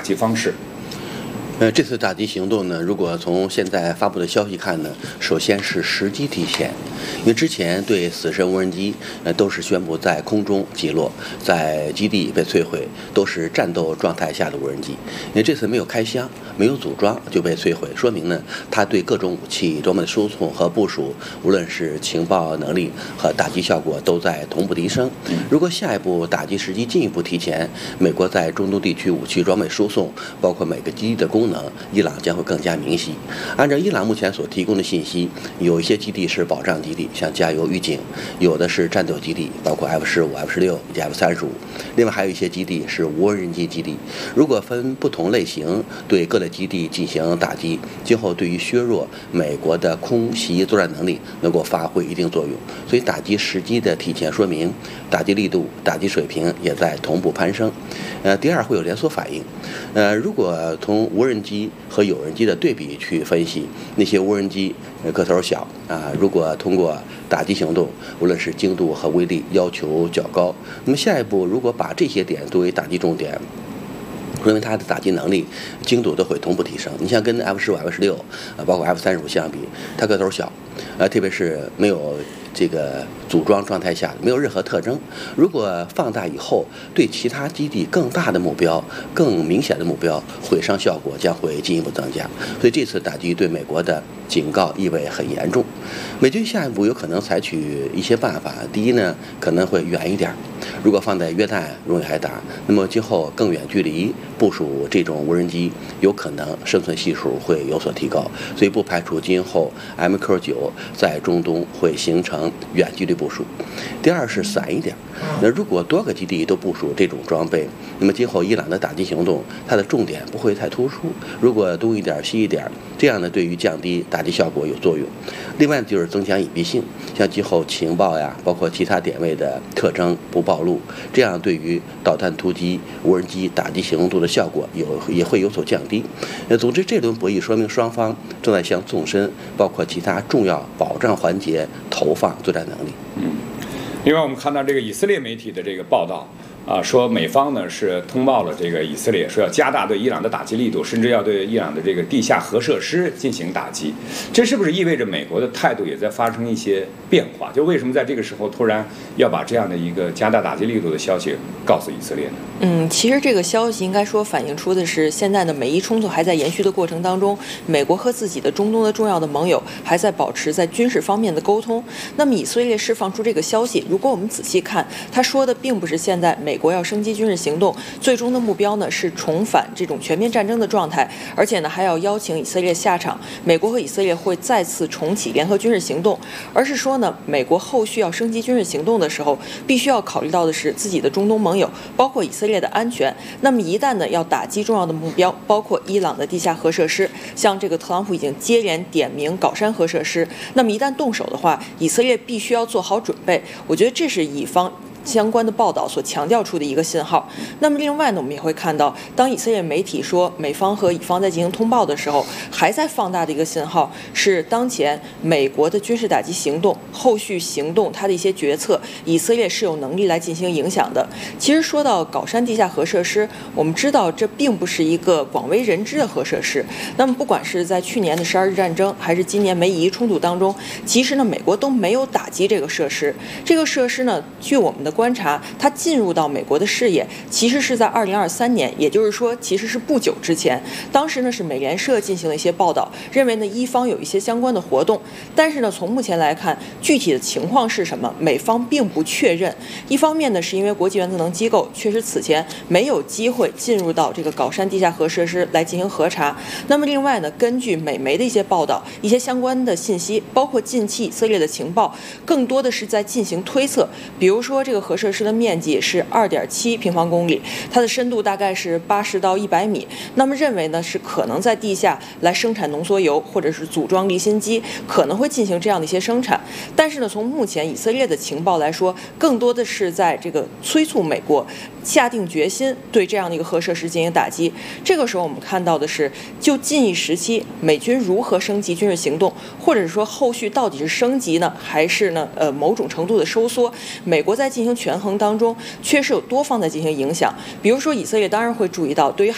击方式？ 这次打击行动呢，如果从现在发布的消息看呢，首先是时机提前，因为之前对死神无人机都是宣布在空中击落，在基地被摧毁，都是战斗状态下的无人机。因为这次没有开箱，没有组装就被摧毁，说明呢，它对各种武器装备的输送和部署，无论是情报能力和打击效果都在同步提升。如果下一步打击时机进一步提前，美国在中东地区武器装备输送，包括每个基地的功能，伊朗将会更加明晰。按照伊朗目前所提供的信息，有一些基地是保障基地，像加油预警；有的是战斗基地，包括 F-15、F-16以及 F-35。另外还有一些基地是无人机基地。如果分不同类型对各类基地进行打击，今后对于削弱美国的空袭作战能力能够发挥一定作用。所以打击时机的提前，说明打击力度、打击水平也在同步攀升。第二会有连锁反应。如果从无人机和有人机的对比去分析，那些无人机个头小如果通过打击行动，无论是精度和威力要求较高，那么下一步如果把这些点作为打击重点，认为它的打击能力、精度都会同步提升。你像跟 F-15、F-16包括 F-35相比，它个头小，特别是没有这个组装状态下没有任何特征。如果放大以后，对其他基地更大的目标、更明显的目标，毁伤效果将会进一步增加。所以这次打击对美国的警告意味很严重。美军下一步有可能采取一些办法。第一呢，可能会远一点。如果放在约旦容易挨打，那么今后更远距离部署这种无人机，有可能生存系数会有所提高。所以不排除今后 MQ-9在中东会形成远距离部署。第二是散一点。那如果多个基地都部署这种装备，那么今后伊朗的打击行动，它的重点不会太突出。如果东一点西一点，这样呢，对于降低打击效果有作用。另外就是增强隐蔽性，像今后情报呀，包括其他点位的特征不暴露，这样对于导弹突击、无人机打击行动的效果也会有所降低。总之，这轮博弈说明双方正在向纵深，包括其他重要保障环节投放作战能力。 另外，我们看到这个以色列媒体的这个报道。说美方呢是通报了这个以色列，说要加大对伊朗的打击力度，甚至要对伊朗的这个地下核设施进行打击。这是不是意味着美国的态度也在发生一些变化？就为什么在这个时候突然要把这样的一个加大打击力度的消息告诉以色列呢？ 其实这个消息应该说反映出的是现在的美伊冲突还在延续的过程当中，美国和自己的中东的重要的盟友还在保持在军事方面的沟通。那么以色列释放出这个消息，如果我们仔细看，他说的并不是现在美国要升级军事行动，最终的目标呢是重返这种全面战争的状态，而且呢还要邀请以色列下场，美国和以色列会再次重启联合军事行动，而是说呢，美国后续要升级军事行动的时候，必须要考虑到的是自己的中东盟友，包括以色列的安全。那么一旦呢要打击重要的目标，包括伊朗的地下核设施，像这个特朗普已经接连点名搞山核设施，那么一旦动手的话，以色列必须要做好准备。我觉得这是以方相关的报道所强调出的一个信号。那么另外呢，我们也会看到，当以色列媒体说美方和以方在进行通报的时候，还在放大的一个信号是当前美国的军事打击行动后续行动它的一些决策，以色列是有能力来进行影响的。其实说到搞山地下核设施，我们知道这并不是一个广为人知的核设施。那么不管是在去年的12日战争，还是今年美以冲突当中，其实呢美国都没有打击这个设施。这个设施呢，据我们的观察，它进入到美国的视野其实是在2023年，也就是说其实是不久之前。当时呢是美联社进行了一些报道，认为呢伊方有一些相关的活动，但是呢从目前来看，具体的情况是什么，美方并不确认。一方面呢是因为国际原子能机构确实此前没有机会进入到这个搞山地下核设施来进行核查，那么另外呢，根据美媒的一些报道，一些相关的信息，包括近期以色列的情报，更多的是在进行推测。比如说这个核设施的面积是2.7平方公里，它的深度大概是80到100米，那么认为呢是可能在地下来生产浓缩铀，或者是组装离心机，可能会进行这样的一些生产。但是呢从目前以色列的情报来说，更多的是在这个催促美国下定决心对这样的一个核设施进行打击。这个时候我们看到的是，就近一时期美军如何升级军事行动，或者是说后续到底是升级呢，还是呢某种程度的收缩，美国在进行权衡当中确实有多方在进行影响。比如说以色列当然会注意到，对于